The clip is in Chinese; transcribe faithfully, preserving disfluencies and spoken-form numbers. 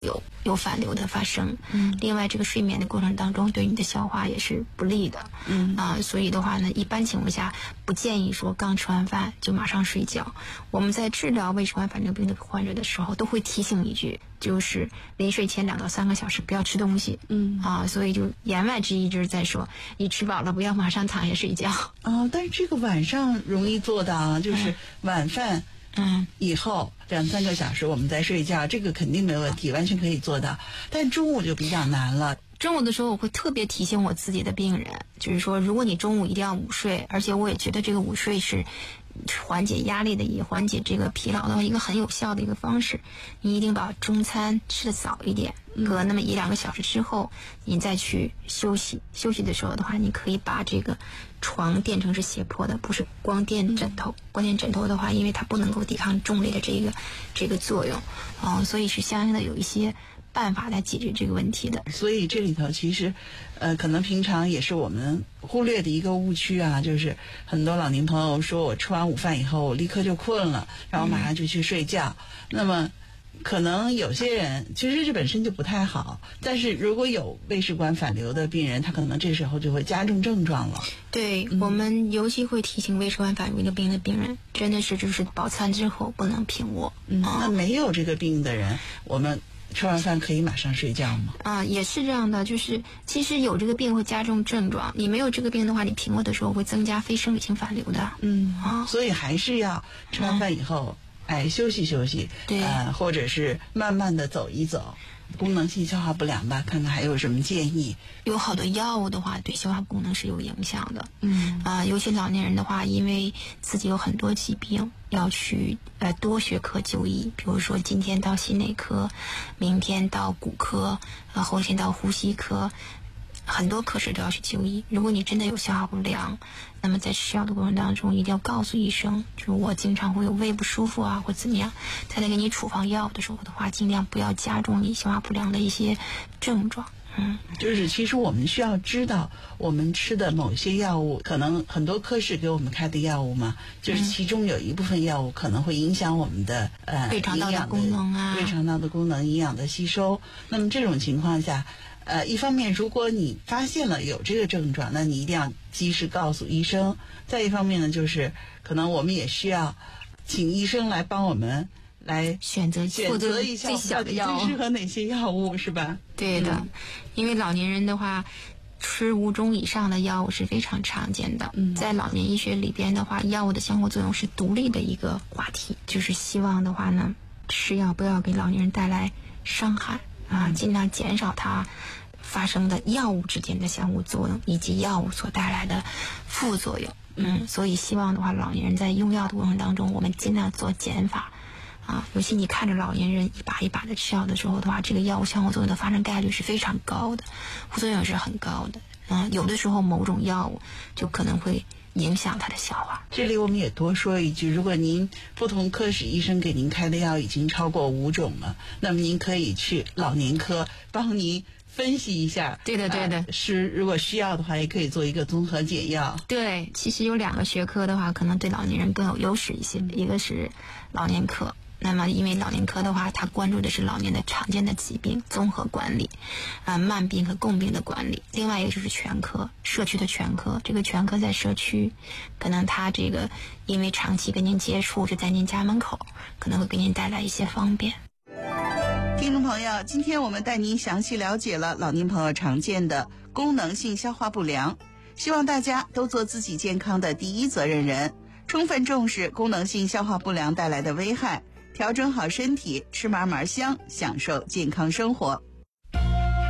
有有反流的发生。嗯，另外这个睡眠的过程当中对你的消化也是不利的。嗯啊，所以的话呢，一般情况下不建议说刚吃完饭就马上睡觉。我们在治疗胃食管反流病的患者的时候，都会提醒一句，就是临睡前两到三个小时不要吃东西。嗯啊，所以就言外之意就是在说，你吃饱了不要马上躺下睡觉。 哦，但是这个晚上容易做到啊，就是晚饭。 嗯， 以后两三个小时我们再睡觉，这个肯定没问题，完全可以做到。但中午就比较难了。 中午的时候我会特别提醒我自己的病人，就是说如果你中午一定要午睡，而且我也觉得这个午睡是缓解压力的，也缓解这个疲劳的一个很有效的一个方式。你一定把中餐吃得早一点，隔那么一两个小时之后你再去休息。休息的时候的话，你可以把这个床垫成是斜坡的，不是光垫枕头。光垫枕头的话，因为它不能够抵抗重力的这个这个作用，嗯，所以是相应的有一些办法来解决这个问题的。 所以这里头其实呃可能平常也是我们忽略的一个误区啊，就是很多老年朋友说我吃完午饭以后我立刻就困了，然后马上就去睡觉。嗯、那么可能有些人其实这本身就不太好，但是如果有胃食管反流的病人，他可能这时候就会加重症状了。 对、嗯、我们尤其会提醒胃食管反流的病的病人，真的是就是饱餐之后不能平卧。 嗯，那没有这个病的人，我们吃完饭可以马上睡觉吗？ 啊，也是这样的，就是其实有这个病会加重症状，你没有这个病的话，你平卧的时候会增加非生理性反流的。 嗯啊，所以还是要吃完饭以后。嗯哎，休息休息， 对， 呃，或者是慢慢的走一走，功能性消化不良吧，看看还有什么建议。 有好多药物的话，对消化功能是有影响的。嗯啊、呃，尤其老年人的话，因为自己有很多疾病，要去呃多学科就医，比如说今天到心内科，明天到骨科，呃后天到呼吸科。很多科室都要去就医。如果你真的有消化不良，那么在吃药的过程当中一定要告诉医生，就是我经常会有胃不舒服啊或怎么样，他在给你处方药的时候的话，尽量不要加重你消化不良的一些症状。嗯， 就是其实我们需要知道我们吃的某些药物，可能很多科室给我们开的药物嘛，就是其中有一部分药物可能会影响我们的呃胃肠道的功能啊， 胃肠道的功能、营养的吸收。那么这种情况下，呃，一方面如果你发现了有这个症状，那你一定要及时告诉医生。再一方面呢，就是可能我们也需要请医生来帮我们来选择选择一下最小的药物， 最适合哪些药物，是吧？ 对的、 嗯， 因为老年人的话，吃五种以上的药物是非常常见的。嗯，在老年医学里边的话，药物的相互作用是独立的一个话题，就是希望的话呢，吃药不要给老年人带来伤害啊，尽量减少它发生的药物之间的相互作用以及药物所带来的副作用。嗯，所以希望的话，老年人在用药的过程当中，我们尽量做减法。啊，尤其你看着老年人一把一把的吃药的时候的话，这个药物相互作用的发生概率是非常高的，副作用也是很高的。啊，有的时候某种药物就可能会影响它的消化。 这里我们也多说一句，如果您不同科室医生给您开的药已经超过五种了，那么您可以去老年科帮您分析一下。 对的对的、 呃、是如果需要的话也可以做一个综合检药。 对，其实有两个学科的话可能对老年人更有优势一些，一个是老年科，那么因为老年科的话，它关注的是老年的常见的疾病综合管理，啊、呃、慢病和共病的管理。另外一个就是全科，社区的全科，这个全科在社区，可能它这个因为长期跟您接触，就在您家门口，可能会给您带来一些方便。 听众朋友，今天我们带您详细了解了老年朋友常见的功能性消化不良，希望大家都做自己健康的第一责任人，充分重视功能性消化不良带来的危害，调整好身体，吃嘛嘛香，享受健康生活。